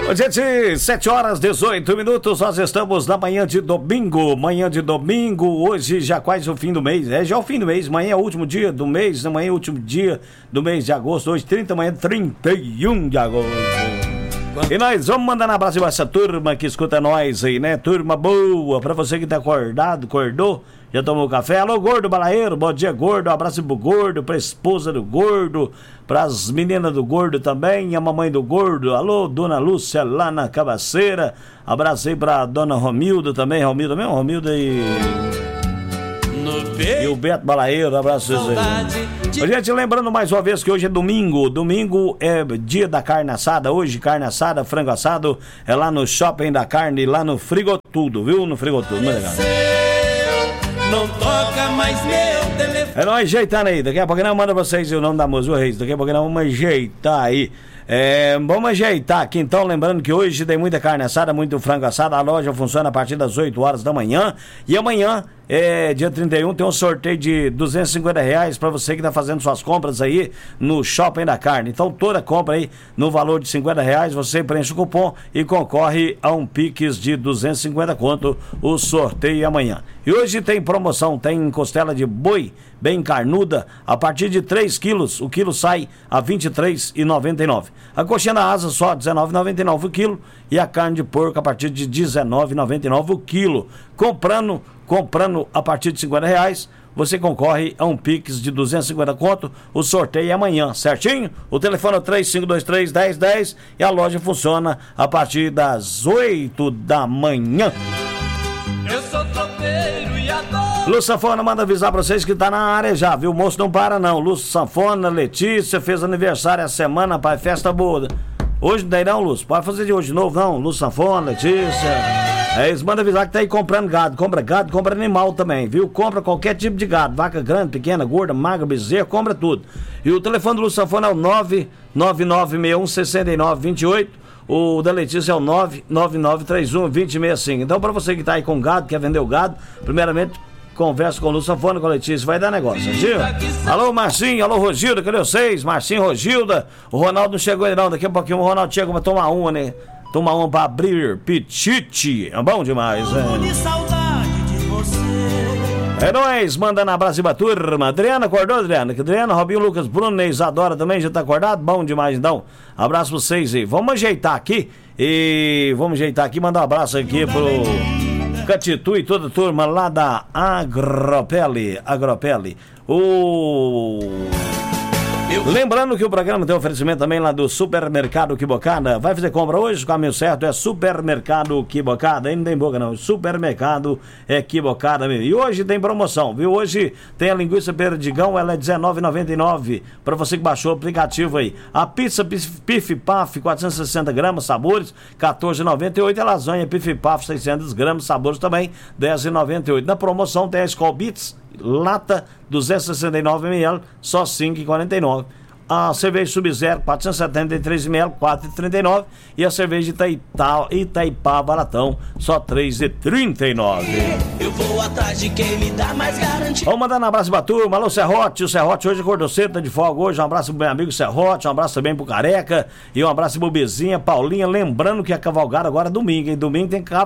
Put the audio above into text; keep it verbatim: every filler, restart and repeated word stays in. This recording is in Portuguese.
Gente, sete horas, dezoito minutos, nós estamos na manhã de domingo, manhã de domingo, hoje já quase o fim do mês, é já o fim do mês, amanhã é o último dia do mês, amanhã é o último dia do mês de agosto, hoje trinta, amanhã trinta e um de agosto. E nós vamos mandar um abraço pra essa turma que escuta nós aí, né? Turma boa, pra você que tá acordado, acordou, já tomou café. Alô, Gordo Balaeiro, bom dia, Gordo. Um abraço pro Gordo, pra esposa do Gordo, pras meninas do Gordo também, a mamãe do Gordo. Alô, Dona Lúcia lá na Cabaceira. Abraço aí pra Dona Romilda também, Romilda mesmo, Romilda e... E o Beto Balaeiro, abraço aí. A gente lembrando mais uma vez que hoje é domingo. Domingo é dia da carne assada. Hoje, carne assada, frango assado. É lá no Shopping da Carne, lá no Frigotudo, viu? No Frigotudo, muito legal. Não toca mais meu telefone. É nóis ajeitando aí. Daqui a pouco nós manda pra vocês o nome da música, Reis. Daqui a pouco nós vamos ajeitar aí. É, vamos ajeitar aqui então, lembrando que hoje tem muita carne assada, muito frango assado. A loja funciona a partir das oito horas da manhã. E amanhã, é, dia trinta e um, tem um sorteio de duzentos e cinquenta reais para você que está fazendo suas compras aí no Shopping da Carne. Então toda compra aí no valor de cinquenta reais, você preenche o cupom e concorre a um Pix de duzentos e cinquenta conto. O sorteio é amanhã. E hoje tem promoção, tem costela de boi bem carnuda, a partir de três quilos, o quilo sai a vinte e três reais e noventa e nove centavos. A coxinha da asa só dezenove reais e noventa e nove centavos o quilo e a carne de porco a partir de dezenove reais e noventa e nove centavos o quilo. Comprando, comprando a partir de cinquenta reais, você concorre a um Pix de duzentos e cinquenta conto. O sorteio é amanhã, certinho? O telefone é três cinco dois três, um zero um zero e a loja funciona a partir das oito da manhã. Eu sou tropeiro e adoro. Lúcio Sanfona manda avisar pra vocês que tá na área já, viu? O moço não para não. Lúcio Sanfona, Letícia, fez aniversário essa semana, pai, festa boa. Hoje não tem não, Lúcio? Pode fazer de hoje de novo não? Lúcio Sanfona, Letícia. É, eles mandam avisar que tá aí comprando gado. Compra gado, compra animal também, viu? Compra qualquer tipo de gado. Vaca grande, pequena, gorda, magra, bezerra, compra tudo. E o telefone do Lúcio Sanfona é o nove nove nove seis um seis nove dois oito. O da Letícia é o nove nove nove três um dois zero seis cinco. Então, pra você que tá aí com gado, quer vender o gado, primeiramente, conversa com o Lúcio Sanfona, com a Letícia, vai dar negócio, viu? Alô, Marcinho, alô, Rogilda, cadê vocês? Marcinho, Rogilda, o Ronaldo não chegou aí não, daqui a pouquinho o Ronaldo chega pra tomar uma, né? Tomar uma pra abrir pitite, é bom demais, né? É nóis, mandando abraço pra turma. Adriana, acordou, Adriana? Adriana, Robinho, Lucas, Bruno, Isadora também, já tá acordado? Bom demais, então. Abraço pra vocês aí. Vamos ajeitar aqui e vamos ajeitar aqui, mandar um abraço aqui pro Catitu e toda a turma lá da Agropele. Agropele. O... Lembrando que o programa tem oferecimento também lá do Supermercado Quibocada. Vai fazer compra hoje? O caminho certo é Supermercado Quibocada. Aí não tem boca não, Supermercado é Quibocada mesmo. E hoje tem promoção, viu? Hoje tem a linguiça perdigão, ela é dezenove reais e noventa e nove centavos para você que baixou o aplicativo aí. A pizza Pif Paf, quatrocentos e sessenta gramas, sabores, quatorze reais e noventa e oito centavos. A lasanha Pif Paf, seiscentos gramas, sabores também, dez reais e noventa e oito centavos. Na promoção tem a Skol Beats, lata duzentos e sessenta e nove mililitros, só cinco reais e quarenta e nove centavos. A cerveja Sub-Zero, quatrocentos e setenta e três mililitros, quatro reais e trinta e nove centavos. E a cerveja Itaipá, Itaipá Baratão, só três reais e trinta e nove centavos. Eu vou atrás de quem me dá mais garantia. Vamos mandar um abraço pra turma. Alô, Serrote. O Serrote hoje acordou cedo, tá de folga hoje. Um abraço pro meu amigo Serrote, um abraço também pro Careca. E um abraço pro Bezinha, Paulinha. Lembrando que a cavalgada agora é domingo, hein? Domingo tem cavalgada.